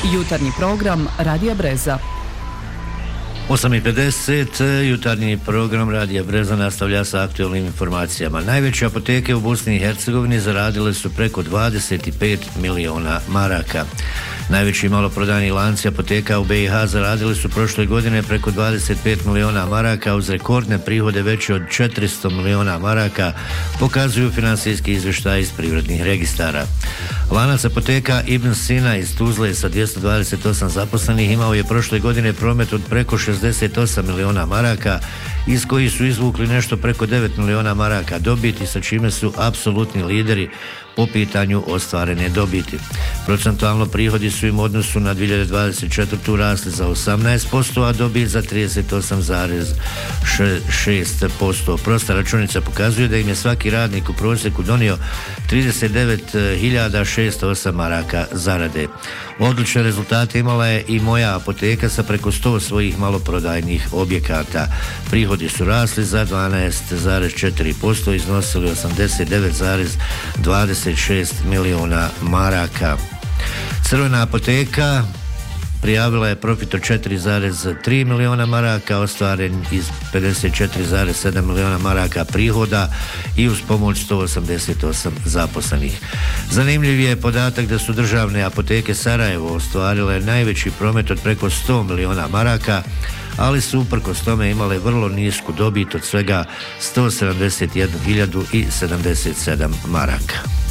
Jutarnji program Radija Breza. 8:50, jutarnji program Radija Breza nastavlja sa aktualnim informacijama. Najveće apoteke u Bosni i Hercegovini zaradile su preko 25 miliona maraka. Najveći maloprodajni lanci apoteka u BiH zaradili su prošle godine preko 25 miliona maraka uz rekordne prihode veće od 400 miliona maraka, pokazuju finansijski izvještaj iz privrednih registara. Lanac apoteka Ibn Sina iz Tuzle sa 228 zaposlenih imao je prošle godine promet od preko 68 miliona maraka, iz kojih su izvukli nešto preko 9 miliona maraka dobiti, sa čime su apsolutni lideri po pitanju ostvarene dobiti. Procentualno prihodi su im u odnosu na 2024. rasli za 18%, a dobit za 38,6%. Prosta računica pokazuje da im je svaki radnik u prosjeku donio 39.608 maraka zarade. Odlične rezultate imala je i Moja apoteka sa preko 100 svojih maloprodajnih objekata. Prihodi su rasli za 12,4%, iznosili 89,26 miliona maraka. Crvena apoteka prijavila je profit od 4,3 miliona maraka, ostvaren iz 54,7 miliona maraka prihoda i uz pomoć 188 zaposlenih. Zanimljiv je podatak da su državne apoteke Sarajevo ostvarile najveći promet od preko 100 miliona maraka, ali su uprkos tome imale vrlo nisku dobit od svega 171.077 maraka.